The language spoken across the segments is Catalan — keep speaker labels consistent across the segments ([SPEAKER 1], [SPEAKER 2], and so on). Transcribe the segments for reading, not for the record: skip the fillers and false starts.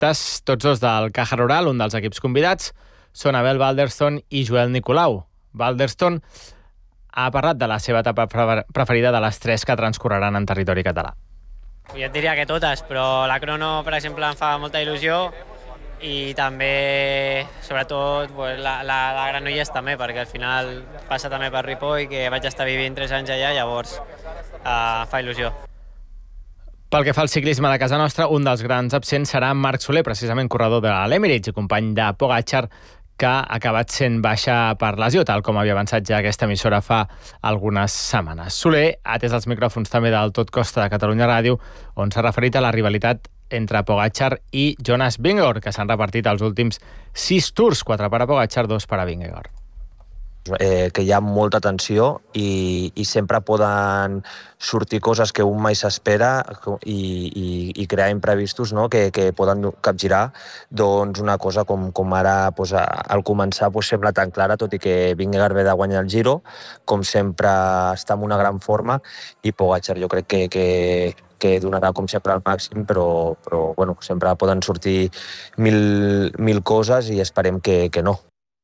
[SPEAKER 1] prospectes, tots dos del Caja Rural. Un dels equips convidats són Abel Balderston i Joel Nicolau. Balderston ha parlat de la seva etapa preferida de les 3 que transcorreran en territori català.
[SPEAKER 2] Jo et diria que totes, però la crono, per exemple, em fa molta il·lusió i també, sobretot, la Granollers també, perquè al final passa també per Ripoll, que vaig estar vivint 3 anys allà, llavors fa il·lusió.
[SPEAKER 1] Pel que fa al ciclisme de casa nostra, un dels grans absents serà Marc Soler, precisament corredor de l'Emirates i company de Pogačar, que ha acabat sent baixa per lesió, tal com havia avançat ja aquesta emissora fa algunes setmanes. Soler ha atès els micròfons també del Tot Costa de Catalunya Ràdio, on s'ha referit a la rivalitat entre Pogačar i Jonas Vingegaard, que s'han repartit els últims 6 tours, 4 per a Pogačar, 2 per a Vingegaard.
[SPEAKER 3] Que hi ha molta tensió i sempre poden sortir coses que un mai s'espera i crear imprevistos, no? que poden capgirar doncs una cosa com ara al començar sembla tan clara, tot i que Vingegaard ve de guanyar el Giro, com sempre està en una gran forma, i Pogačar jo crec que donarà com sempre al màxim, però bueno, sempre poden sortir mil coses i esperem que no.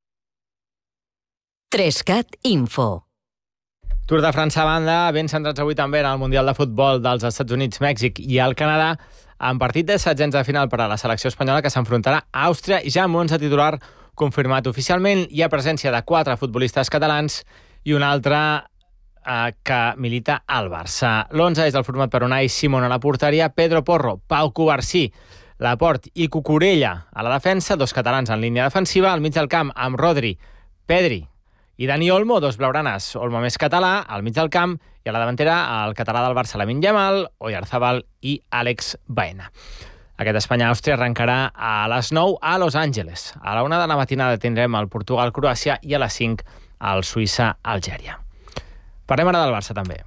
[SPEAKER 4] 3CAT Info.
[SPEAKER 1] Tour de França a banda, ben centrats avui també en el Mundial de Futbol dels Estats Units, Mèxic i el Canadà, en partit de setzents de final per a la selecció espanyola que s'enfrontarà a Àustria i ja amb 11 titular confirmat oficialment. Hi ha presència de 4 futbolistes catalans i un altre que milita al Barça. L'11 és el format per Unai Simón a la porteria, Pedro Porro, Pau Covarsí, Laport i Cucurella a la defensa, 2 catalans en línia defensiva, al mig del camp amb Rodri, Pedri i Dani Olmo, 2 blaugranes, Olmo més català, al mig del camp, i a la davantera el català del Barça, Lamine Yamal, Oyarzabal i Àlex Baena. Aquest Espanya-Àustria arrencarà a les 9 a Los Angeles. A la 1 de la matinada tindrem el Portugal-Croàcia i a les 5 el Suïssa-Algèria. Parlem ara del Barça, també.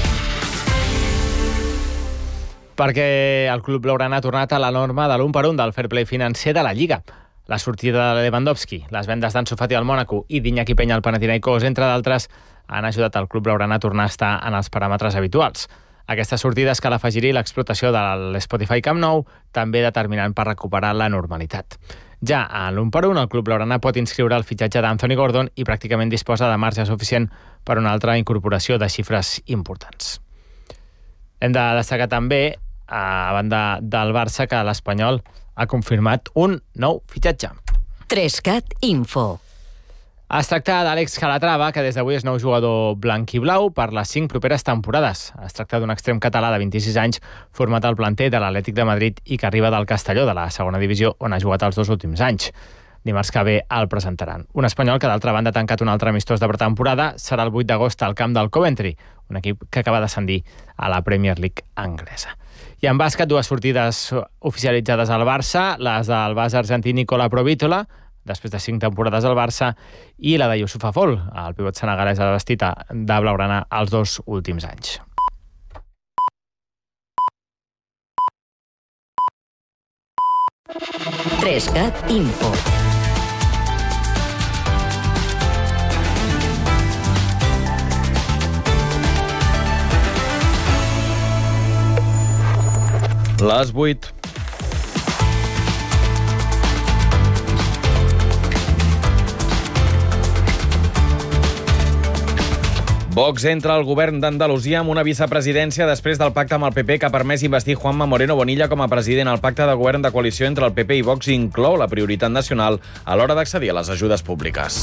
[SPEAKER 1] Perquè el club blaugrana ha tornat a la norma de l'1-per-1 del fair play financer de la Lliga. La sortida de Lewandowski, les vendes d'Ansu Fati al Mònaco i d'Iñaki Peña al Panathinaikos, entre d'altres, han ajudat el club blaugrana a tornar a estar en els paràmetres habituals. Aquestes sortides cal afegir-hi l'explotació de l'Spotify Camp Nou, també determinant per recuperar la normalitat. Ja a l'1-per-1, el club blaugrana pot inscriure el fitxatge d'Anthony Gordon i pràcticament disposa de marge suficient per una altra incorporació de xifres importants. Hem de destacar també, a banda del Barça, que l'Espanyol ha confirmat un nou fitxatge.
[SPEAKER 4] 3CAT Info.
[SPEAKER 1] Es tracta d'Àlex Calatrava, que des d'avui és nou jugador blanc i blau per les 5 properes temporades. Es tracta d'un extrem català de 26 anys format al planter de l'Atlètic de Madrid i que arriba del Castelló, de la segona divisió, on ha jugat els 2 últims anys. Dimarts que ve el presentaran. Un espanyol que, d'altra banda, ha tancat un altre amistós de pretemporada. Serà el 8 d'agost al camp del Coventry, un equip que acaba d'ascendir a la Premier League anglesa. I en bàsquet, 2 sortides oficialitzades al Barça, les del base argentí Nicola Provítola, després de 5 temporades al Barça, i la de Youssouf Afol, el pivot senegalès ha vestit de blaugrana els 2 últims anys.
[SPEAKER 4] Trescat Info.
[SPEAKER 5] Les 8. Vox entra al govern d'Andalusia amb una vicepresidència després del pacte amb el PP que ha permès investir Juanma Moreno Bonilla com a president. El pacte de govern de coalició entre el PP i Vox inclou la prioritat nacional a l'hora d'accedir a les ajudes públiques.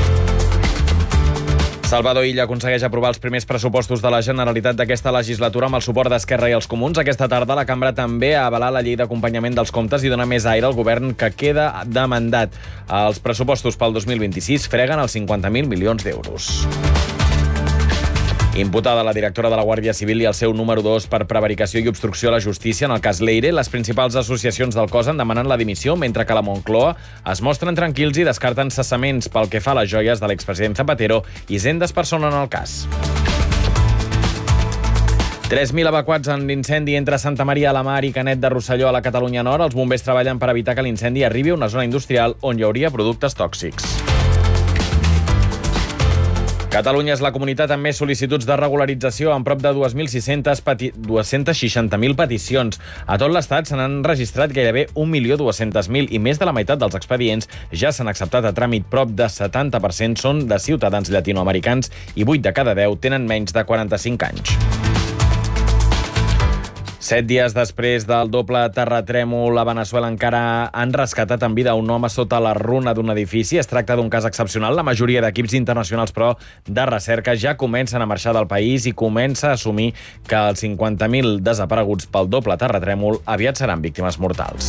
[SPEAKER 5] Salvador Illa aconsegueix aprovar els primers pressupostos de la Generalitat d'aquesta legislatura amb el suport d'Esquerra i els Comuns. Aquesta tarda la cambra també ha avalat la llei d'acompanyament dels comptes i dona més aire al govern que queda de mandat. Els pressupostos pel 2026 freguen els 50.000 milions d'euros. Imputada la directora de la Guàrdia Civil i el seu número 2 per prevaricació i obstrucció a la justícia en el cas Leire, les principals associacions del cos en demanen la dimissió, mentre que a la Moncloa es mostren tranquils i descarten cessaments pel que fa a les joies de l'expresident Zapatero. Hisendes personen el cas. 3.000 evacuats en l'incendi entre Santa Maria a la Mar i Canet de Rosselló a la Catalunya Nord. Els bombers treballen per evitar que l'incendi arribi a una zona industrial on hi hauria productes tòxics. Catalunya és la comunitat amb més sol·licituds de regularització, amb prop de 260.000 peticions. A tot l'Estat se n'han registrat gairebé 1.200.000 i més de la meitat dels expedients ja s'han acceptat a tràmit. Prop de 70% són de ciutadans llatinoamericans i 8 de cada 10 tenen menys de 45 anys. 7 dies després del doble terratrèmol a Veneçuela encara han rescatat en vida un home sota la runa d'un edifici. Es tracta d'un cas excepcional. La majoria d'equips internacionals, però, de recerca ja comencen a marxar del país i comença a assumir que els 50.000 desapareguts pel doble terratrèmol aviat seran víctimes mortals.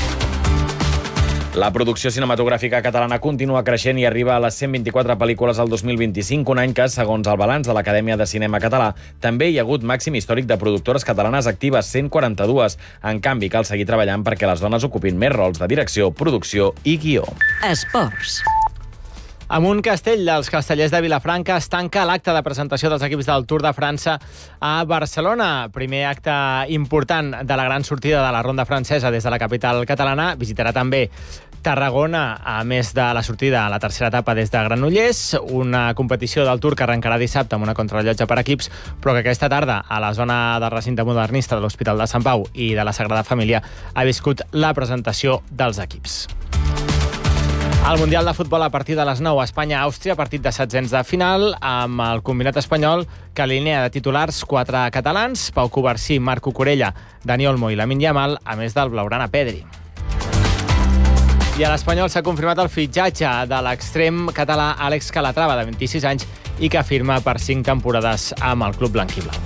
[SPEAKER 5] La producció cinematogràfica catalana continua creixent i arriba a les 124 pel·lícules al 2025, un any que, segons el balanç de l'Acadèmia de Cinema Català, també hi ha hagut màxim històric de productores catalanes actives, 142. En canvi, cal seguir treballant perquè les dones ocupin més rols de direcció, producció i guió.
[SPEAKER 4] Esports.
[SPEAKER 1] Amb un castell dels Castellers de Vilafranca es tanca l'acte de presentació dels equips del Tour de França a Barcelona. Primer acte important de la gran sortida de la ronda francesa des de la capital catalana. Visitarà també Tarragona, a més de la sortida a la tercera etapa des de Granollers, una competició del Tour que arrencarà dissabte amb una contrarellotge per equips, però que aquesta tarda a la zona del recinte modernista de l'Hospital de Sant Pau i de la Sagrada Família ha viscut la presentació dels equips. El Mundial de Futbol a partir de les 9 a Espanya-Àustria, partit de setzents de final, amb el combinat espanyol que alinea de titulars 4 catalans, Pau Covarsí, Marc Cucurella, Dani Olmo i Lamine Yamal, a més del blaugrana Pedri. I a l'Espanyol s'ha confirmat el fitxatge de l'extrem català Àlex Calatrava, de 26 anys, i que firma per 5 temporades amb el club blanquiblau.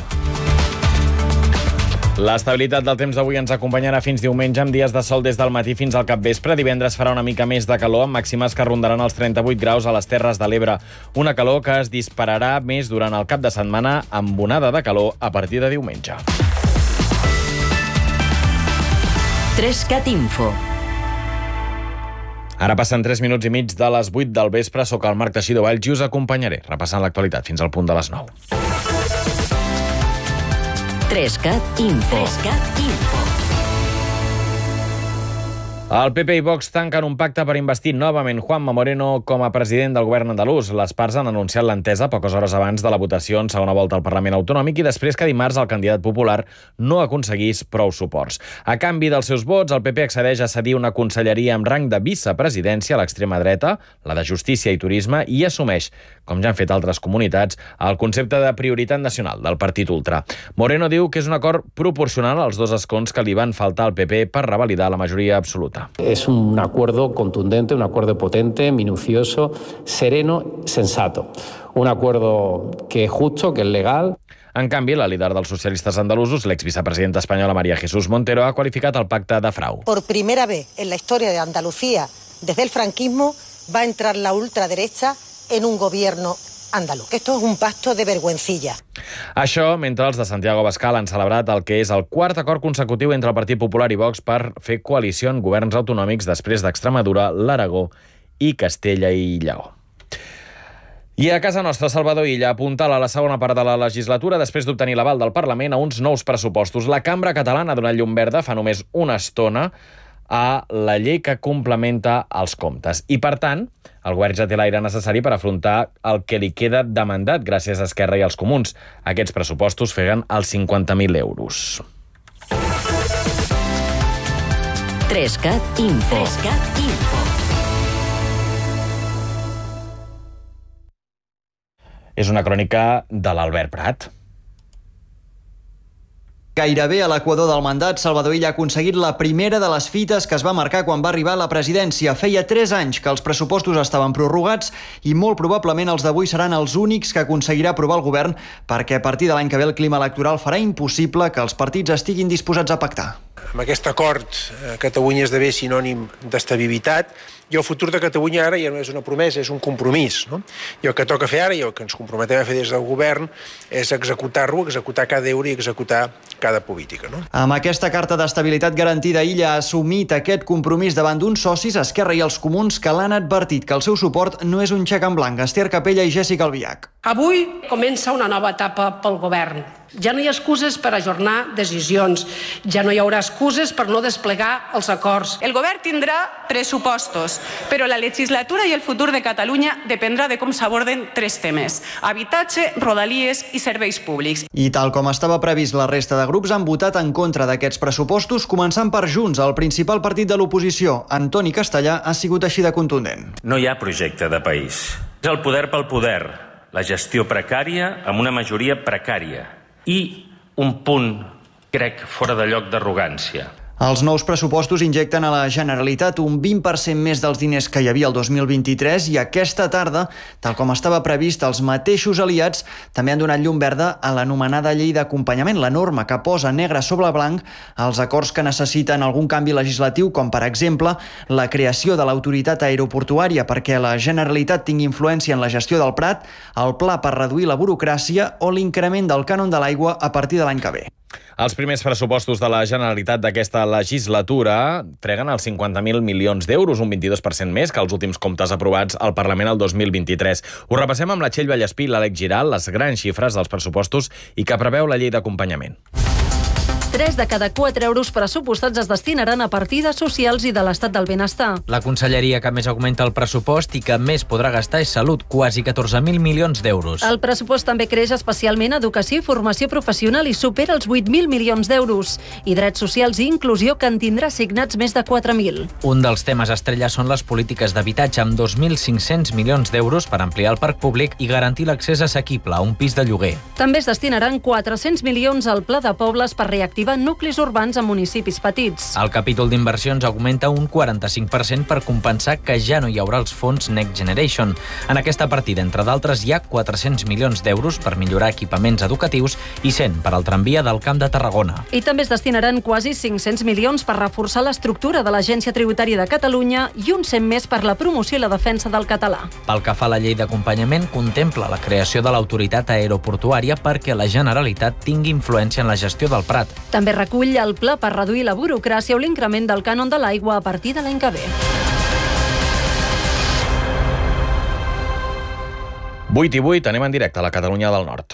[SPEAKER 5] L'estabilitat del temps d'avui ens acompanyarà fins diumenge amb dies de sol des del matí fins al capvespre. Divendres farà una mica més de calor amb màximes que rondaran els 38 graus a les Terres de l'Ebre. Una calor que es dispararà més durant el cap de setmana amb onada de calor a partir de diumenge.
[SPEAKER 4] 3CAT Info.
[SPEAKER 5] Ara passen 3 minuts i mig de les 8 del vespre. Soc el Marc Teixidó Valls i us acompanyaré repassant l'actualitat fins al punt de les 9.
[SPEAKER 4] 3CAT Info. 3CAT Info.
[SPEAKER 5] El PP i Vox tanquen un pacte per investir novament Juanma Moreno com a president del govern andalús. Les parts han anunciat l'entesa poques hores abans de la votació en segona volta al Parlament Autonòmic i després que dimarts el candidat popular no aconseguís prou suports. A canvi dels seus vots, el PP accedeix a cedir una conselleria amb rang de vicepresidència a l'extrema dreta, la de Justícia i Turisme, i assumeix, com ja han fet altres comunitats, el concepte de prioritat nacional del partit ultra. Moreno diu que és un acord proporcional als 2 escons que li van faltar al PP per revalidar la majoria absoluta.
[SPEAKER 6] Es un acuerdo contundente, un acuerdo potente, minucioso, sereno, sensato. Un acuerdo que es justo, que es legal.
[SPEAKER 5] En canvi, la líder dels socialistes andalusos, l'exvicepresidenta espanyola María Jesús Montero, ha qualificat el pacte de frau.
[SPEAKER 7] Por primera vez en la historia de Andalucía, desde el franquismo, va a entrar la ultraderecha en un gobierno andaluz. Esto es un pacto de vergüencilla.
[SPEAKER 5] Això mentre els de Santiago Abascal han celebrat el que és el quart acord consecutiu entre el Partit Popular i Vox per fer coalició en governs autonòmics després d'Extremadura, l'Aragó i Castella i Lleó. I a casa nostra, Salvador Illa apuntala a la segona part de la legislatura després d'obtenir l'aval del Parlament a uns nous pressupostos. La Cambra Catalana ha donat llum verda fa només una estona a la llei que complementa els comptes. I, per tant, el govern ja té l'aire necessari per afrontar el que li queda de mandat gràcies a Esquerra i als Comuns. Aquests pressupostos feguen els 50.000 euros.
[SPEAKER 4] 3CAT Info. 3CAT Info.
[SPEAKER 5] És una crònica de l'Albert Prat.
[SPEAKER 8] Gairebé a l'equador del mandat, Salvador Illa ha aconseguit la primera de les fites que es va marcar quan va arribar a la presidència. Feia 3 anys que els pressupostos estaven prorrogats i molt probablement els d'avui seran els únics que aconseguirà aprovar el govern perquè a partir de l'any que ve el clima electoral farà impossible que els partits estiguin disposats a pactar.
[SPEAKER 9] Amb aquest acord, Catalunya esdevé sinònim d'estabilitat i el futur de Catalunya ara ja no és una promesa, és un compromís. No? I el que toca fer ara i el que ens comprometem a fer des del govern és executar-lo, executar cada euro i executar cada política. No?
[SPEAKER 8] Amb aquesta carta d'estabilitat garantida, Illa ha assumit aquest compromís davant d'uns socis, Esquerra i els Comuns, que l'han advertit que el seu suport no és un xec en blanc. Ester Capella i Jèssica Albiach.
[SPEAKER 10] Avui comença una nova etapa pel govern. Ja no hi ha excuses per ajornar decisions, ja no hi haurà excuses per no desplegar els acords.
[SPEAKER 11] El govern tindrà pressupostos, però la legislatura i el futur de Catalunya dependrà de com s'aborden 3 temes: habitatge, rodalies i serveis públics.
[SPEAKER 8] I tal com estava previst, la resta de grups han votat en contra d'aquests pressupostos, començant per Junts, el principal partit de l'oposició. Antoni Castellà ha sigut així de contundent.
[SPEAKER 12] No hi ha projecte de país. És el poder pel poder, la gestió precària amb una majoria precària i un punt, crec, fora de lloc d'arrogància.
[SPEAKER 8] Els nous pressupostos injecten a la Generalitat un 20% més dels diners que hi havia el 2023 i aquesta tarda, tal com estava previst, els mateixos aliats també han donat llum verda a l'anomenada llei d'acompanyament, la norma que posa negre sobre blanc els acords que necessiten algun canvi legislatiu, com per exemple la creació de l'autoritat aeroportuària perquè la Generalitat tingui influència en la gestió del Prat, el pla per reduir la burocràcia o l'increment del cànon de l'aigua a partir de l'any que ve.
[SPEAKER 5] Els primers pressupostos de la Generalitat d'aquesta legislatura freguen els 50.000 milions d'euros, un 22% més que els últims comptes aprovats al Parlament el 2023. Ho repassem amb la Txell Vallespí i l'Àlex Giral, les grans xifres dels pressupostos i que preveu la llei d'acompanyament.
[SPEAKER 13] 3 de cada 4 euros pressupostats es destinaran a partides socials i de l'estat del benestar.
[SPEAKER 14] La conselleria que més augmenta el pressupost i que més podrà gastar és Salut, quasi 14.000 milions d'euros.
[SPEAKER 13] El pressupost també creix especialment a educació i formació professional i supera els 8.000 milions d'euros. I drets socials i inclusió, que en tindrà assignats més de 4.000.
[SPEAKER 14] Un dels temes estrella són les polítiques d'habitatge, amb 2.500 milions d'euros per ampliar el parc públic i garantir l'accés assequible a un pis de lloguer.
[SPEAKER 13] També es destinaran 400 milions al Pla de Pobles per reactivar nuclis urbans a municipis petits.
[SPEAKER 14] El capítol d'inversions augmenta un 45% per compensar que ja no hi haurà els fons Next Generation. En aquesta partida, entre d'altres, hi ha 400 milions d'euros per millorar equipaments educatius i 100 per al tramvia del Camp de Tarragona.
[SPEAKER 13] I també es destinaran quasi 500 milions per reforçar l'estructura de l'Agència Tributària de Catalunya i uns 100 més per la promoció i la defensa del català.
[SPEAKER 14] Pel que fa a la llei d'acompanyament, contempla la creació de l'autoritat aeroportuària perquè la Generalitat tingui influència en la gestió del Prat.
[SPEAKER 13] També recull el pla per reduir la burocràcia o l'increment del cànon de l'aigua a partir de l'any que ve.
[SPEAKER 5] 8:08, anem en directe a la Catalunya del Nord.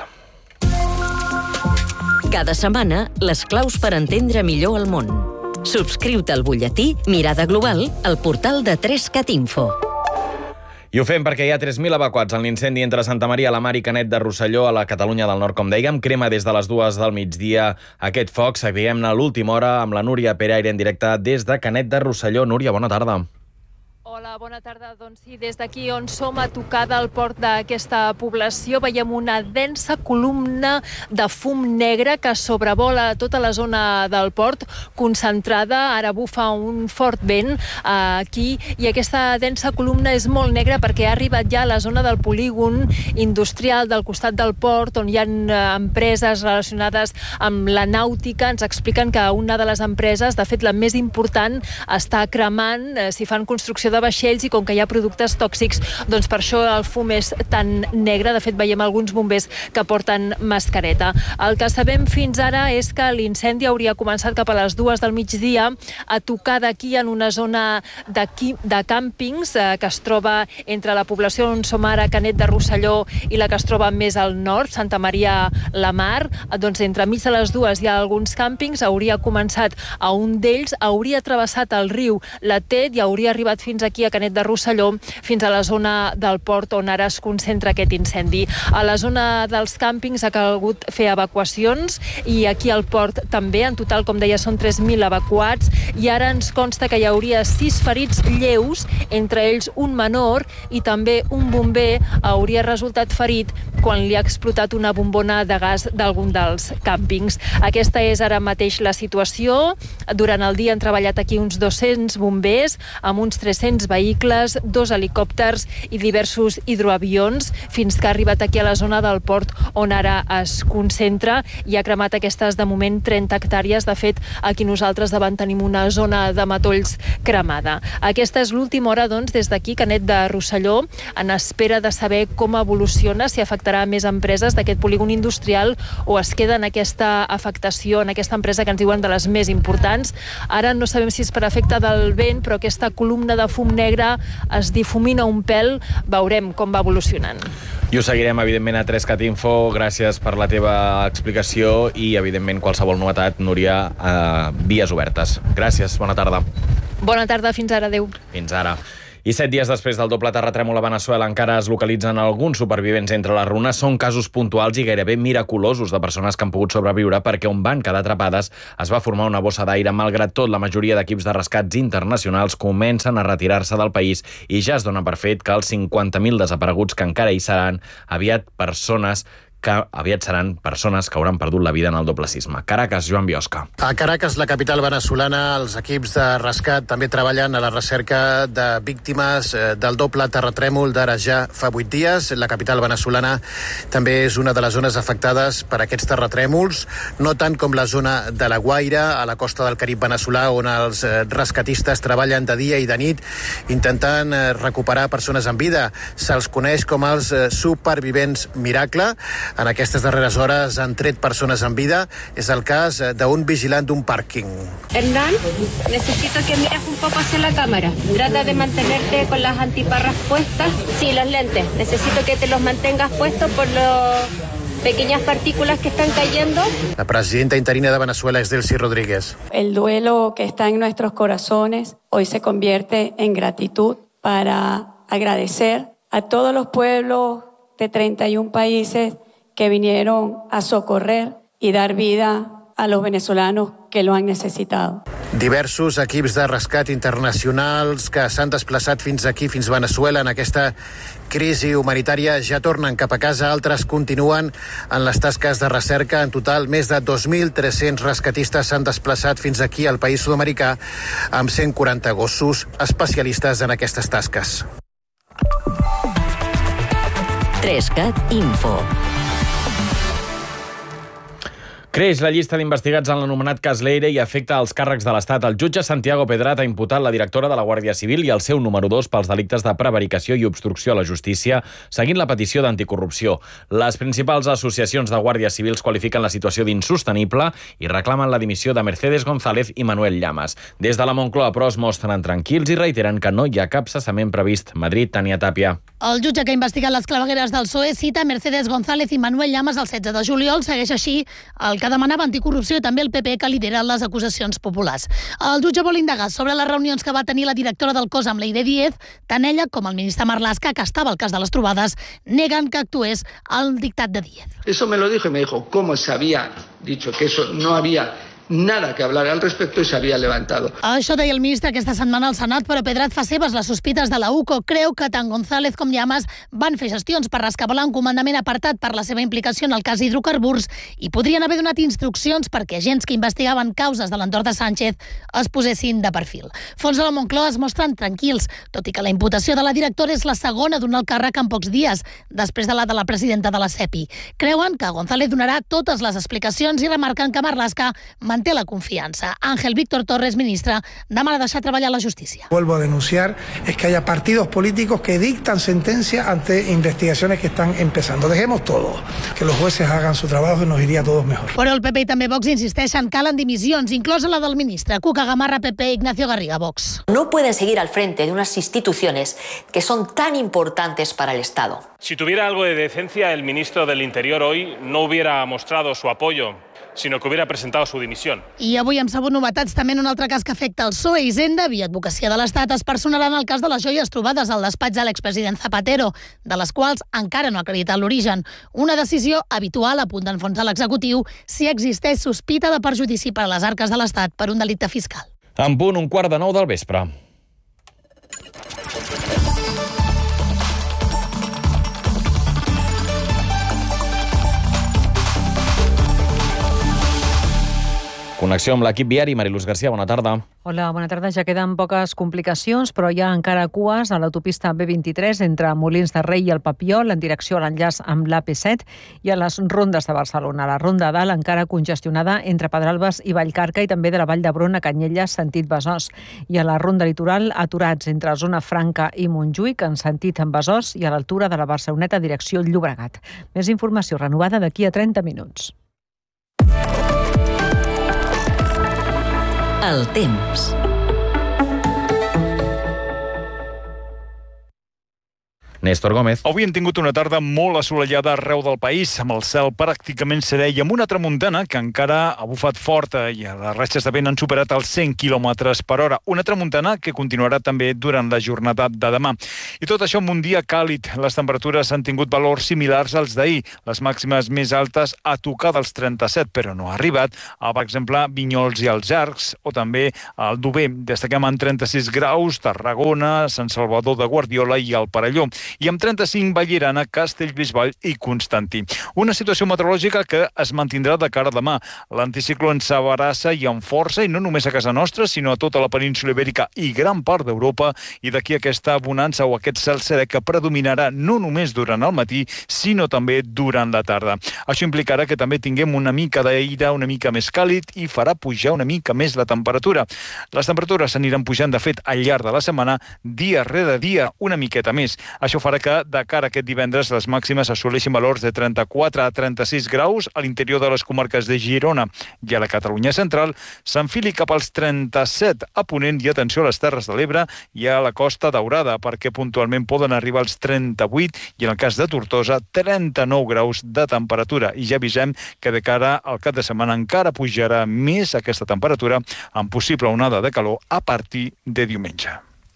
[SPEAKER 4] Cada setmana, les claus per entendre millor el món. Subscriu-te al butlletí Mirada Global al portal de 3cat Info.
[SPEAKER 5] I ho fem perquè hi ha 3.000 evacuats en l'incendi entre Santa Maria la Mar i Canet de Rosselló a la Catalunya del Nord, com dèiem. Crema des de les 2 del migdia aquest foc. Seguim-ne a l'última hora amb la Núria Peraire en directe des de Canet de Rosselló. Núria, bona tarda.
[SPEAKER 15] Hola, bona tarda. Doncs sí, des d'aquí on som, a tocar del port d'aquesta població, veiem una densa columna de fum negre que sobrevola tota la zona del port, concentrada. Ara bufa un fort vent aquí, i aquesta densa columna és molt negra perquè ha arribat ja a la zona del polígon industrial del costat del port, on hi ha empreses relacionades amb la nàutica. Ens expliquen que una de les empreses, de fet la més important, està cremant, s'hi fan construcció de vaixells, i com que hi ha productes tòxics, doncs per això el fum és tan negre. De fet, veiem alguns bombers que porten mascareta. El que sabem fins ara és que l'incendi hauria començat cap a les 2 del migdia a tocar d'aquí en una zona de càmpings que es troba entre la població on som ara, Canet de Rosselló, i la que es troba més al nord, Santa Maria la Mar. Doncs entre mig de les dues hi ha alguns càmpings. Hauria començat a un d'ells, hauria travessat el riu la Tet i hauria arribat fins aquí a Canet de Rosselló, fins a la zona del port on ara es concentra aquest incendi. A la zona dels càmpings ha calgut fer evacuacions, i aquí al port també. En total, com deia, són 3.000 evacuats, i ara ens consta que hi hauria 6 ferits lleus, entre ells un menor, i també un bomber hauria resultat ferit quan li ha explotat una bombona de gas d'algun dels càmpings. Aquesta és ara mateix la situació. Durant el dia han treballat aquí uns 200 bombers, amb uns 300 vehicles, 2 helicòpters i diversos hidroavions, fins que ha arribat aquí a la zona del port on ara es concentra, i ha cremat aquestes, de moment, 30 hectàrees. De fet, aquí nosaltres davant tenim una zona de matolls cremada. Aquesta és l'última hora, doncs, des d'aquí, Canet de Rosselló, en espera de saber com evoluciona, si afectarà més empreses d'aquest polígon industrial o es queda en aquesta afectació, en aquesta empresa que ens diuen de les més importants. Ara no sabem si és per efecte del vent, però aquesta columna de fum negre es difumina un pèl, veurem com va evolucionant.
[SPEAKER 5] I ho seguirem, evidentment, a 3cat Info. Gràcies per la teva explicació i, evidentment, qualsevol novetat, Núria, vies obertes. Gràcies, bona tarda.
[SPEAKER 15] Bona tarda, fins ara, adéu.
[SPEAKER 5] Fins ara. I 7 dies després del doble terratrèmol a Veneçuela encara es localitzen alguns supervivents entre les runes. Són casos puntuals i gairebé miraculosos de persones que han pogut sobreviure perquè on van quedar atrapades es va formar una bossa d'aire. Malgrat tot, la majoria d'equips de rescats internacionals comencen a retirar-se del país i ja es dona per fet que els 50.000 desapareguts que encara hi seran aviat seran persones que hauran perdut la vida en el doble sisme. Caracas, Joan Biosca.
[SPEAKER 16] A Caracas, la capital venezolana, els equips de rescat també treballen a la recerca de víctimes del doble terratrèmol d'ara ja fa 8 dies. La capital venezolana també és una de les zones afectades per aquests terratrèmols, no tant com la zona de La Guaira, a la costa del Carib venezolà, on els rescatistes treballen de dia i de nit intentant recuperar persones en vida. Se'ls coneix com els supervivents miracle. En aquestes darreres hores han tret persones en vida. És el cas d'un vigilant d'un pàrquing.
[SPEAKER 17] Hernán, necesito que mires un poco hacia la cámara. Trata de mantenerte con las antiparras puestas. Sí, los lentes. Necesito que te los mantengas puestos por las pequeñas partículas que están cayendo.
[SPEAKER 16] La presidenta interina de Venezuela es Delcy Rodríguez.
[SPEAKER 18] El duelo que está en nuestros corazones hoy se convierte en gratitud para agradecer a todos los pueblos de 31 países que vinieron a socorrer y dar vida a los venezolanos que lo han necesitado.
[SPEAKER 16] Diversos equips de rescat internacionals que s'han desplaçat fins aquí, fins Veneçuela, en aquesta crisi humanitària, ja tornen cap a casa. Altres continuen en les tasques de recerca. En total, més de 2.300 rescatistes s'han desplaçat fins aquí al país sud-americà amb 140 gossos especialistes en aquestes tasques.
[SPEAKER 4] 3cat Info.
[SPEAKER 5] Creix la llista d'investigats en l'anomenat cas Leire i afecta els càrrecs de l'Estat. El jutge Santiago Pedrat ha imputat la directora de la Guàrdia Civil i el seu número 2 pels delictes de prevaricació i obstrucció a la justícia, seguint la petició d'anticorrupció. Les principals associacions de guàrdies civils qualifiquen la situació d'insostenible i reclamen la dimissió de Mercedes González i Manuel Llamas. Des de la Moncloa, però, es mostren tranquils i reiteren que no hi ha cap cessament previst. Madrid, Tania Tàpia.
[SPEAKER 19] El jutge que ha investigat les clavegueres del PSOE cita Mercedes González i Manuel Llamas el 16 de juliol. Segueix així el que demanava anticorrupció i també el PP, que lidera les acusacions populars. El jutge vol indagar sobre les reunions que va tenir la directora del cos amb Leire Díez. Tant ella com el ministre Marlaska, que estava al cas de les trobades, neguen que actués al dictat de Díez.
[SPEAKER 20] Eso me lo dijo y me dijo cómo se había dicho que eso no había nada que hablar al respecto y se havia levantado.
[SPEAKER 19] Això deia el ministre aquesta setmana al Senat, però Pedrat fa seves les sospites de la UCO. Creu que tant González com Llamas van fer gestions per rescabalar un comandament apartat per la seva implicació en el cas hidrocarburs i podrien haver donat instruccions perquè agents que investigaven causes de l'entorn de Sánchez es posessin de perfil. Fons de la Moncloa es mostren tranquils, tot i que la imputació de la directora és la segona d'un alt càrrec en pocs dies, després de la presidenta de la CEPI. Creuen que González donarà totes les explicacions i remarquen que Marlaska manté la confianza. Ángel Víctor Torres, ministra, demana deixar treballar la justícia.
[SPEAKER 21] Vuelvo a denunciar es que haya partidos políticos que dictan sentencia ante investigaciones que están empezando. Dejemos todo, que los jueces hagan su trabajo y nos iría a todos mejor.
[SPEAKER 19] Però el PP i també Vox insisteixen que calen dimissions, inclosa la del ministre. Cuca Gamarra, PP, Ignacio Garriga, Vox.
[SPEAKER 22] No pueden seguir al frente de unas instituciones que son tan importantes para el Estado.
[SPEAKER 23] Si tuviera algo de decencia, el ministro del Interior hoy no hubiera mostrado su apoyo, sinó que hubiera presentado su dimisión.
[SPEAKER 19] I avui hem sabut novetats també en un altre cas que afecta el PSOE. Hisenda, via Advocacia de l'Estat, es personarà en el cas de les joies trobades al despatx de l'expresident Zapatero, de les quals encara no ha acreditat l'origen. Una decisió habitual a punt d'enfonsar l'executiu si existeix sospita de perjudici per a les arques de l'Estat per un delicte fiscal.
[SPEAKER 5] En punt, 8:45 del vespre. Connexió amb l'equip viari. Mariluz García, bona tarda.
[SPEAKER 24] Hola, bona tarda. Ja queden poques complicacions, però hi ha encara cues a l'autopista B23 entre Molins de Rei i el Papiol en direcció a l'enllaç amb l'AP7 i a les rondes de Barcelona. La Ronda Dalt encara congestionada entre Pedralbes i Vallcarca i també de la Vall d'Hebron a Canyelles, sentit Besòs. I a la Ronda Litoral, aturats entre Zona Franca i Montjuïc en sentit en Besòs i a l'altura de la Barceloneta direcció Llobregat. Més informació renovada d'aquí a 30 minuts.
[SPEAKER 4] El temps.
[SPEAKER 5] Néstor Gómez.
[SPEAKER 1] Avui hem tingut una tarda molt assolellada arreu del país, amb el cel pràcticament serè i amb una tramuntana que encara ha bufat forta i les ratxes de vent han superat els 100 km per hora. Una tramuntana que continuarà també durant la jornada de demà. I tot això amb un dia càlid. Les temperatures han tingut valors similars als d'ahir. Les màximes més altes a tocar dels 37, però no ha arribat a, per exemple, Vinyols i els Arcs o també al Dober. Destaquem en 36 graus Tarragona, Sant Salvador de Guardiola i el Perelló. I amb 35 Vallirana, Castellbisbal i Constantí. Una situació meteorològica que es mantindrà de cara a demà. L'anticicló ens abarassa i amb força, i no només a casa nostra, sinó a tota la península Ibèrica i gran part d'Europa, i d'aquí aquesta bonança o aquest cel serè que predominarà no només durant el matí, sinó també durant la tarda. Això implicarà que també tinguem una mica d'aire una mica més càlid i farà pujar una mica més la temperatura. Les temperatures s'aniran pujant, de fet, al llarg de la setmana, dia rere dia, una miqueta més. Això farà que, de cara a aquest divendres, les màximes assoleixin valors de 34 a 36 graus a l'interior de les comarques de Girona i a la Catalunya central, s'enfili cap als 37 a Ponent i, atenció, a les Terres de l'Ebre i a la Costa Daurada, perquè puntualment poden arribar als 38 i, en el cas de Tortosa, 39 graus de temperatura. I ja avisem que de cara al cap de setmana encara pujarà més aquesta temperatura, amb possible onada de calor a partir de diumenge.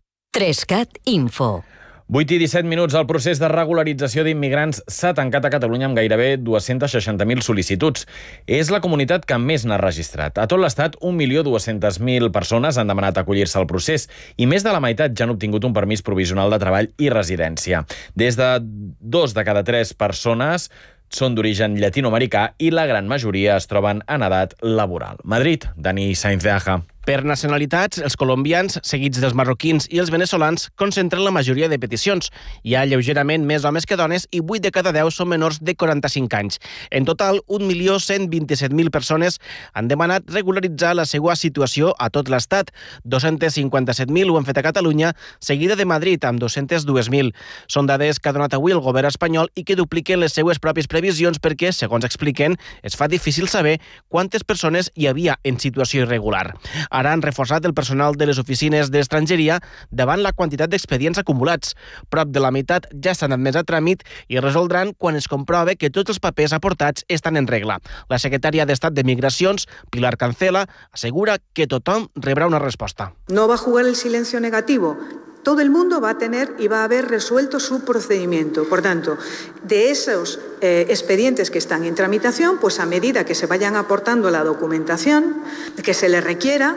[SPEAKER 4] 3CAT Info.
[SPEAKER 5] 8 i 17 minuts. El procés de regularització d'immigrants s'ha tancat a Catalunya amb gairebé 260.000 sol·licituds. És la comunitat que més n'ha registrat. A tot l'Estat, 1.200.000 persones han demanat acollir-se al procés i més de la meitat ja han obtingut un permís provisional de treball i residència. Des de 2 de cada 3 persones són d'origen llatinoamericà i la gran majoria es troben en edat laboral. Madrid, Dani Sainz de Aja.
[SPEAKER 2] Per nacionalitats, els colombians, seguits dels marroquins i els veneçolans, concentren la majoria de peticions. Hi ha lleugerament més homes que dones i 8 de cada 10 són menors de 45 anys. En total, 1.127.000 persones han demanat regularitzar la seva situació a tot l'Estat. 257.000 ho han fet a Catalunya, seguida de Madrid, amb 202.000. Són dades que ha donat avui el govern espanyol i que dupliquen les seues pròpies previsions perquè, segons expliquen, es fa difícil saber quantes persones hi havia en situació irregular. Ara han reforçat el personal de les oficines d'estrangeria davant la quantitat d'expedients acumulats. Prop de la meitat ja estan admès a tràmit i resoldran quan es comprove que tots els papers aportats estan en regla. La secretària d'Estat de Migracions, Pilar Cancela, assegura que tothom rebrà una resposta.
[SPEAKER 3] No va a jugar el silencio negativo. Todo el mundo va a tener y va a haber resuelto su procedimiento. Por tanto, de esos expedientes que están en tramitación, pues a medida que se vayan aportando la documentación que se les requiera,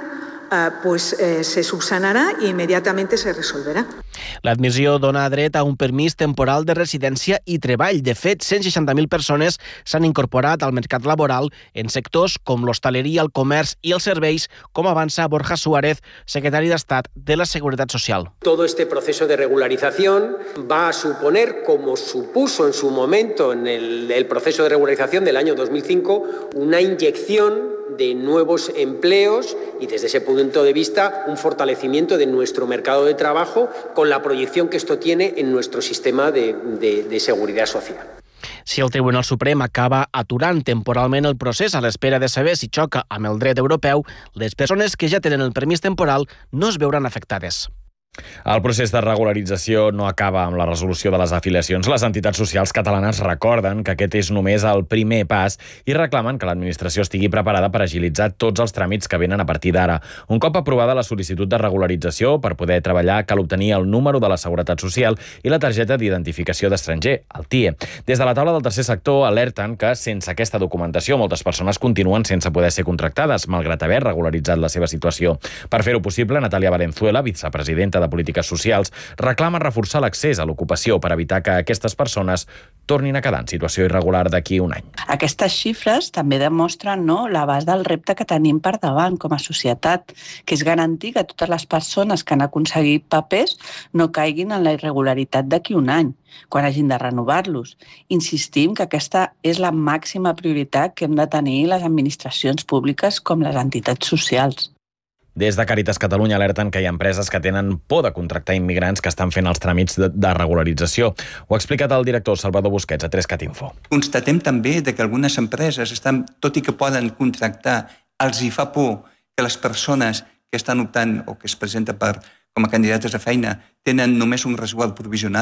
[SPEAKER 3] se subsanarà i immediatament se resolverà.
[SPEAKER 2] L'admissió dona dret a un permís temporal de residència i treball. De fet, 160.000 persones s'han incorporat al mercat laboral en sectors com l'hostaleria, el comerç i els serveis, com avança Borja Suárez, secretari d'Estat de la Seguretat Social.
[SPEAKER 6] Todo este proceso de regularización va a suponer, como supuso en su momento en el proceso de regularización del año 2005, una inyección de nuevos empleos y desde ese punto de vista un fortalecimiento de nuestro mercado de trabajo con la proyección que esto tiene en nuestro sistema de seguridad social.
[SPEAKER 2] Si el Tribunal Suprem acaba aturant temporalment el procés a l'espera de saber si xoca amb el dret europeu, les persones que ja tenen el permís temporal no es veuran afectades.
[SPEAKER 5] El procés de regularització no acaba amb la resolució de les afiliacions. Les entitats socials catalanes recorden que aquest és només el primer pas i reclamen que l'administració estigui preparada per agilitzar tots els tràmits que venen a partir d'ara. Un cop aprovada la sol·licitud de regularització, per poder treballar cal obtenir el número de la Seguretat Social i la targeta d'identificació d'estranger, el TIE. Des de la taula del tercer sector alerten que sense aquesta documentació moltes persones continuen sense poder ser contractades, malgrat haver regularitzat la seva situació. Per fer-ho possible, Natàlia Valenzuela, vicepresidenta de Polítiques Socials, reclama reforçar l'accés a l'ocupació per evitar que aquestes persones tornin a quedar en situació irregular d'aquí un any.
[SPEAKER 25] Aquestes xifres també demostren l'abast del repte que tenim per davant com a societat, que és garantir que totes les persones que han aconseguit papers no caiguin en la irregularitat d'aquí un any, quan hagin de renovar-los. Insistim que aquesta és la màxima prioritat que hem de tenir les administracions públiques com les entitats socials.
[SPEAKER 5] Des de Càritas Catalunya alerten que hi ha empreses que tenen por de contractar immigrants que estan fent els tràmits de regularització. Ho ha explicat el director Salvador Busquets a 3CAT Info.
[SPEAKER 26] Constatem també que algunes empreses, tot i que poden contractar, els hi fa por que les persones que estan optant o que es presenten com a candidates a feina tenen només un resguard provisional,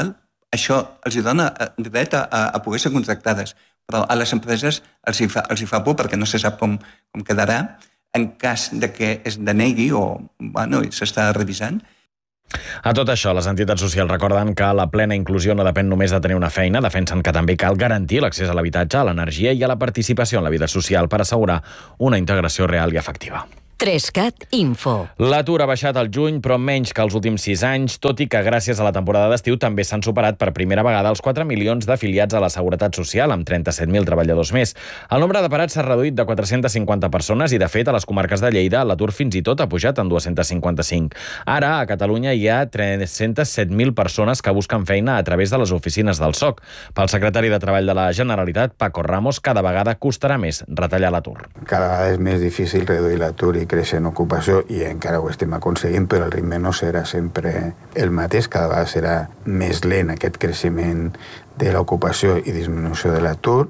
[SPEAKER 26] això els dona dret a poder ser contractades. Però a les empreses els hi fa por perquè no se sap com quedarà en cas de que es denegui o s'està revisant.
[SPEAKER 5] A tot això, les entitats socials recorden que la plena inclusió no depèn només de tenir una feina, defensen que també cal garantir l'accés a l'habitatge, a l'energia i a la participació en la vida social per assegurar una integració real i efectiva.
[SPEAKER 4] 3CAT Info.
[SPEAKER 5] L'atur ha baixat al juny, però menys que els últims 6 anys, tot i que gràcies a la temporada d'estiu també s'han superat per primera vegada els 4 milions d'afiliats a la Seguretat Social, amb 37.000 treballadors més. El nombre de parats s'ha reduït de 450 persones i, de fet, a les comarques de Lleida l'atur fins i tot ha pujat en 255. Ara, a Catalunya hi ha 307.000 persones que busquen feina a través de les oficines del SOC. Pel secretari de Treball de la Generalitat, Paco Ramos, cada vegada costarà més retallar l'atur.
[SPEAKER 7] Cada vegada és més difícil reduir l'atur i créixer en ocupació i encara ho estem aconseguint, però el ritme no serà sempre el mateix, cada vegada serà més lent aquest creixement de l'ocupació i disminució de l'atur.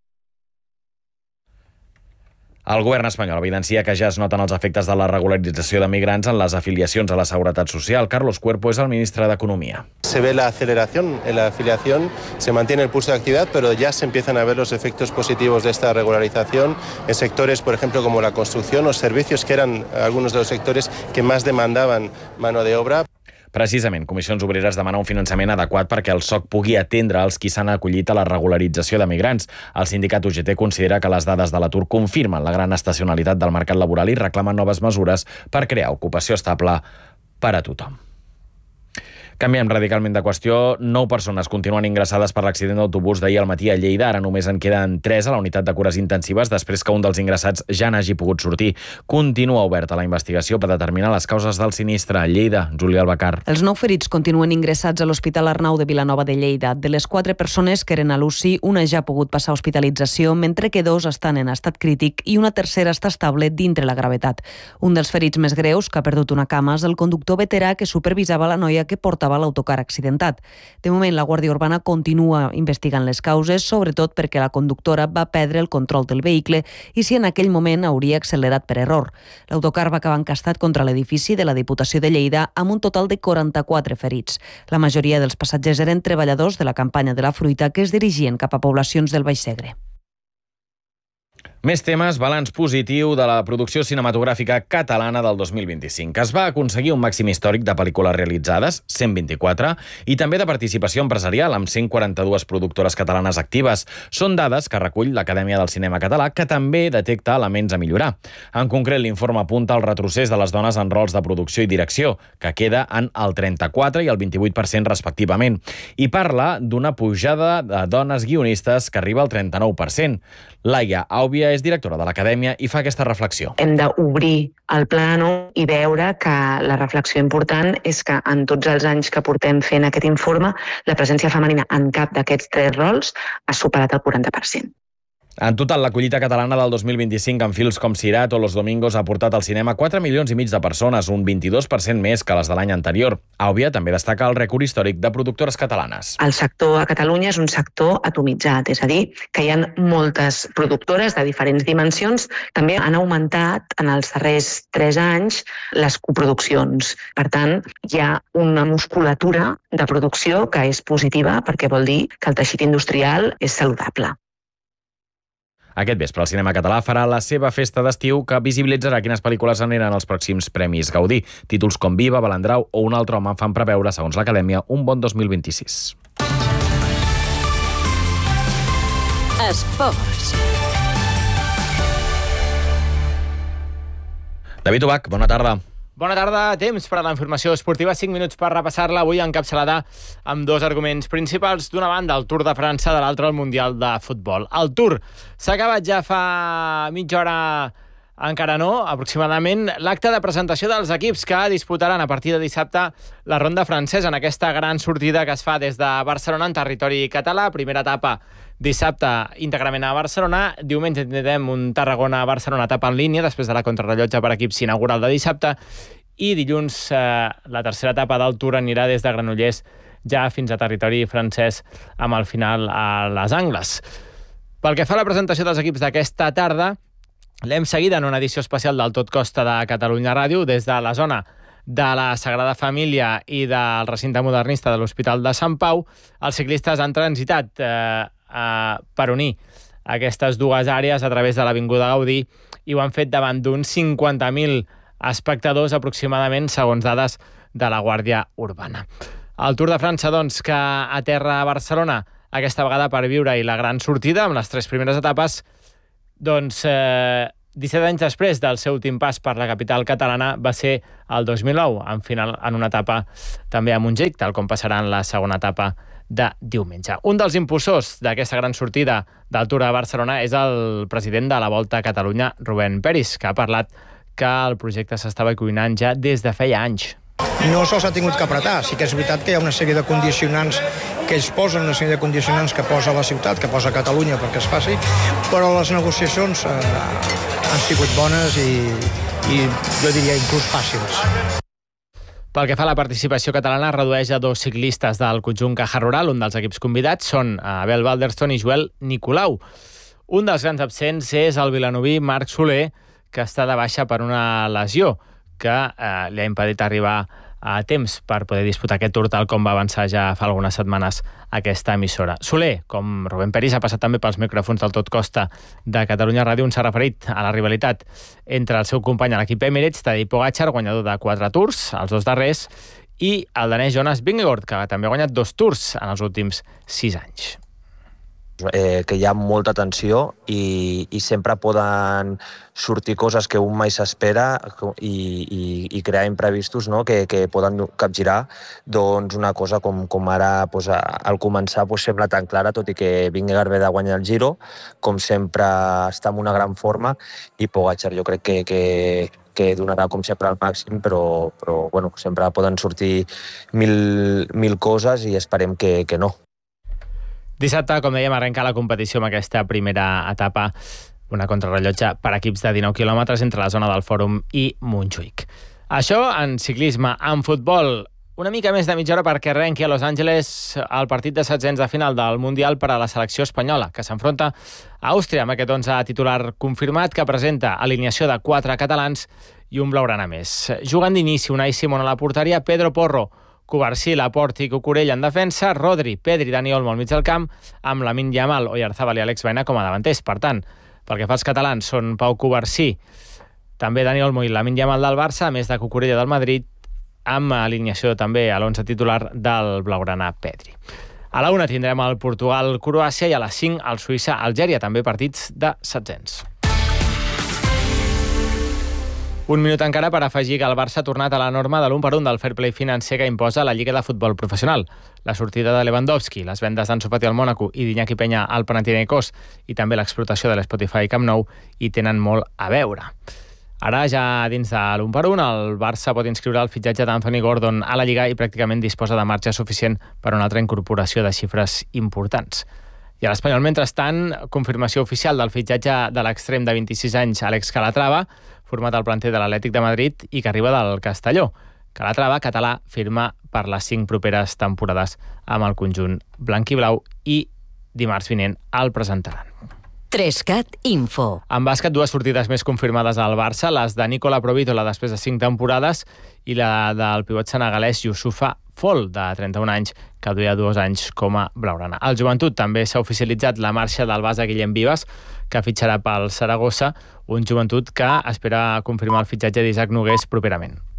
[SPEAKER 5] El govern espanyol evidencia que ja es noten els efectes de la regularització de migrants en les afiliacions a la Seguretat Social. Carlos Cuerpo és el ministre d'Economía.
[SPEAKER 8] Se ve la aceleración en la afiliación, se mantiene el pulso de actividad, pero ya se empiezan a ver los efectos positivos de esta regularización en sectores, por ejemplo, como la construcción o servicios, que eran algunos de los sectores que más demandaban mano de obra.
[SPEAKER 5] Precisament, Comissions Obreres demana un finançament adequat perquè el SOC pugui atendre els qui s'han acollit a la regularització de migrants. El sindicat UGT considera que les dades de l'atur confirmen la gran estacionalitat del mercat laboral i reclama noves mesures per crear ocupació estable per a tothom. Canviem radicalment de qüestió. 9 persones continuen ingressades per l'accident d'autobús d'ahir al matí a Lleida. Ara només en queden 3 a la unitat de cures intensives després que un dels ingressats ja n'hagi pogut sortir. Continua oberta la investigació per determinar les causes del sinistre. A Lleida, Júlia Albacar.
[SPEAKER 9] Els 9 ferits continuen ingressats a l'Hospital Arnau de Vilanova de Lleida. De les 4 persones que eren a l'UCI, una ja ha pogut passar hospitalització, mentre que 2 estan en estat crític i una tercera està estable dintre la gravetat. Un dels ferits més greus, que ha perdut una cama, és el conductor veterà que supervisava la noia que portava l'autocar accidentat. De moment, la Guàrdia Urbana continua investigant les causes, sobretot perquè la conductora va perdre el control del vehicle i si en aquell moment hauria accelerat per error. L'autocar va acabar encastat contra l'edifici de la Diputació de Lleida amb un total de 44 ferits. La majoria dels passatgers eren treballadors de la campanya de la fruita que es dirigien cap a poblacions del Baix Segre.
[SPEAKER 5] Més temes, balanç positiu de la producció cinematogràfica catalana del 2025. Es va aconseguir un màxim històric de pel·lícules realitzades, 124, i també de participació empresarial, amb 142 productores catalanes actives. Són dades que recull l'Acadèmia del Cinema Català, que també detecta elements a millorar. En concret, l'informe apunta al retrocés de les dones en rols de producció i direcció, que queda en el 34 i el 28% respectivament, i parla d'una pujada de dones guionistes que arriba al 39%. Laia Àubia és directora de l'Acadèmia i fa aquesta reflexió.
[SPEAKER 10] Hem d'obrir el plano i veure que la reflexió important és que en tots els anys que portem fent aquest informe, la presència femenina en cap d'aquests 3 rols ha superat el 40%.
[SPEAKER 5] En total, la collita catalana del 2025 en films com Sirat o Los Domingos ha portat al cinema 4,5 milions de persones, un 22% més que les de l'any anterior. Àubia també destaca el rècord històric de productores catalanes.
[SPEAKER 10] El sector a Catalunya és un sector atomitzat, és a dir, que hi ha moltes productores de diferents dimensions. També han augmentat en els darrers 3 anys les coproduccions. Per tant, hi ha una musculatura de producció que és positiva perquè vol dir que el teixit industrial és saludable.
[SPEAKER 5] Aquest vespre el cinema català farà la seva festa d'estiu que visibilitzarà quines pel·lícules aniran als pròxims Premis Gaudí. Títols com Viva, Balandrau o Un altre home fan preveure, segons l'Acadèmia, un bon 2026.
[SPEAKER 4] Esports.
[SPEAKER 5] David Ubach, bona tarda.
[SPEAKER 11] Bona tarda, temps per a la informació esportiva, 5 minuts per repassar-la, avui encapçalada amb 2 arguments principals. D'una banda, el Tour de França, de l'altra, el Mundial de Futbol. El Tour s'ha acabat ja fa mitja hora, encara no, aproximadament, l'acte de presentació dels equips que disputaran a partir de dissabte la ronda francesa en aquesta gran sortida que es fa des de Barcelona en territori català. Primera etapa dissabte íntegrament a Barcelona, diumenge tindrem un Tarragona-Barcelona etapa en línia, després de la contrarrellotge per equips inaugural de dissabte, i dilluns la tercera etapa del Tour anirà des de Granollers ja fins a territori francès amb el final a les Angles. Pel que fa a la presentació dels equips d'aquesta tarda, l'hem seguida en una edició especial del Tot Costa de Catalunya Ràdio des de la zona de la Sagrada Família i del recinte modernista de l'Hospital de Sant Pau, els ciclistes han transitat per unir aquestes dues àrees a través de l'Avinguda Gaudí i ho han fet davant d'uns 50.000 espectadors aproximadament, segons dades de la Guàrdia Urbana. El Tour de França, doncs, que aterra a Barcelona aquesta vegada per viure-hi la gran sortida amb les 3 primeres etapes, doncs 17 anys després del seu últim pas per la capital catalana va ser el 2009, en final en una etapa també a Montjuïc, tal com passarà en la segona etapa de diumenge. Un dels impulsors d'aquesta gran sortida del Tour de Barcelona és el president de la Volta a Catalunya, Rubén Peris, que ha parlat que el projecte s'estava cuinant ja des de feia anys.
[SPEAKER 12] No se'ls ha tingut que apretar. Sí que és veritat que hi ha una sèrie de condicionants que ells posen, una sèrie de condicionants que posa la ciutat, que posa Catalunya perquè es faci, però les negociacions han sigut bones i jo diria inclús fàcils.
[SPEAKER 11] Pel que fa a la participació catalana, redueix a 2 ciclistes del conjunt Caja Rural. Un dels equips convidats són Abel Balderston i Joel Nicolau. Un dels grans absents és el vilanoví Marc Soler, que està de baixa per una lesió que li ha impedit arribar a temps per poder disputar aquest Tour, tal com va avançar ja fa algunes setmanes aquesta emissora. Soler, com Rubén Peris, ha passat també pels micròfons del Tot Costa de Catalunya Ràdio, on s'ha referit a la rivalitat entre el seu company a l'equip Emirates, Tadej Pogačar, guanyador de 4 Tours, els 2 darrers, i el danès Jonas Vingegaard, que també ha guanyat 2 Tours en els últims 6 anys.
[SPEAKER 13] Que hi ha molta tensió i sempre poden sortir coses que un mai s'espera i crear imprevistos, no? que poden capgirar doncs una cosa com ara al començar sembla tan clara, tot i que Vingegaard ve de guanyar el Giro, com sempre està en una gran forma, i Pogačar jo crec que donarà com sempre al màxim, però bueno, sempre poden sortir mil coses i esperem que no.
[SPEAKER 11] Dissabte, com dèiem, arrenca la competició amb aquesta primera etapa, una contrarrellotge per equips de 19 quilòmetres entre la zona del Fòrum i Montjuïc. Això en ciclisme. En futbol, una mica més de mitja hora perquè arrenqui a Los Angeles el partit de setzents de final del Mundial per a la selecció espanyola, que s'enfronta a Àustria amb aquest 11 titular confirmat que presenta alineació de 4 catalans i un blaugrana més. Jugant d'inici Unai Simón a la porteria, Pedro Porro, Covarsí, Laporte i Cucurella en defensa, Rodri, Pedri, Dani Olmo al mig del camp, amb Lamine Yamal, Oyarzabal i Alex Baena com a davanters. Per tant, pel que fa als catalans, són Pau Covarsí, també Dani Olmo i Lamine Yamal del Barça, a més de Cucurella del Madrid, amb alineació també a l'11 titular del blaugrana Pedri. A la 1 tindrem el Portugal-Croàcia i a les 5 el Suïssa-Algèria, també partits de setzents. Un minut encara per afegir que el Barça ha tornat a la norma de l'1-1 del fair play financer que imposa la Lliga de Futbol Professional. La sortida de Lewandowski, les vendes d'Ansu Fati al Mònaco i d'Iñaki Peña al Panathinaikos i també l'explotació de l'Spotify Camp Nou hi tenen molt a veure. Ara, ja dins de l'1-1, el Barça pot inscriure el fitxatge d'Anthony Gordon a la Lliga i pràcticament disposa de marge suficient per a una altra incorporació de xifres importants. I a l'Espanyol, mentrestant, confirmació oficial del fitxatge de l'extrem de 26 anys Àlex Calatrava, format al planter de l'Atlètic de Madrid i que arriba del Castelló. Calatrava, català, firma per les 5 properes temporades amb el conjunt blanc-i-blau i dimarts vinent el presentaran.
[SPEAKER 4] 3CAT Info.
[SPEAKER 11] En bàsquet, 2 sortides més confirmades al Barça, les de Nicola Provítola després de 5 temporades i la del pivot senegalès Youssoufa Fall, de 31 anys, que duia 2 anys com a blaugrana. Al Joventut també s'ha oficialitzat la marxa del base Guillem Vives, que fitxarà pel Saragossa, un Joventut que espera confirmar el fitxatge d'Isaac Nogués properament.